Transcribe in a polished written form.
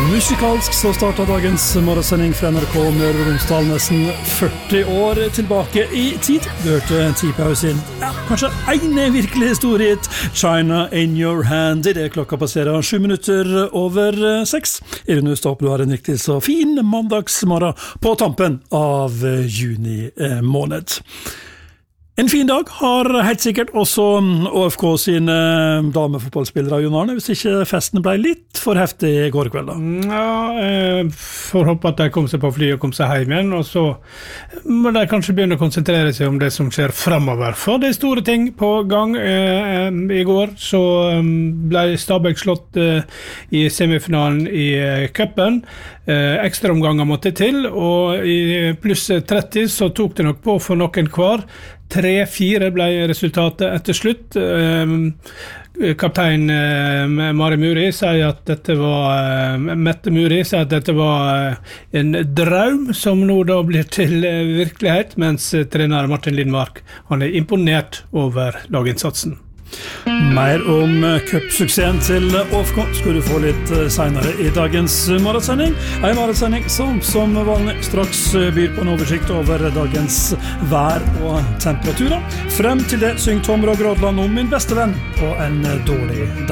Musikalsk så startet dagens morgensending fra NRK Møre og Romsdal nesten 40 år tilbake i tid. Du hørte T-Pause inn. Ja, kanskje en virkelig storhet. China in your hand. I det klokka passerer 7 minutter over 6. Irene Stopp, du har en riktig så fin mandagsmorgen på tampen av juni måned. En fin dag har helt sikkert også ÅFK sine damefotballspillere, Jon Arne, hvis ikke festen ble litt for heftig i går kveld da. Ja, får håpe at de kom seg på fly og kom seg hjem igjen, og så må de kanskje begynne å konsentrere seg om det som skjer fremover. For det er store ting på gang. I går så ble Stabæk slått i semifinalen i cupen. Ekstra omganger måtte til, og i pluss 30 så tok det nok på for noen hver. 3-4 ble resultatet etter slutt. Kaptein Mari Muri sier at dette var Mette Muri sier at dette var en drøm som nå da blir til virkelighet, mens trener Martin Lindmark han er imponert over laginnsatsen. Mer om cupsuksessen til ÅFK skal du få litt senere i dagens morgensending. En morgensending som vanlig straks byr på en oversikt over dagens vær og temperaturer. Frem til det synger Tom Roger Odland om min beste venn på en dårlig dag.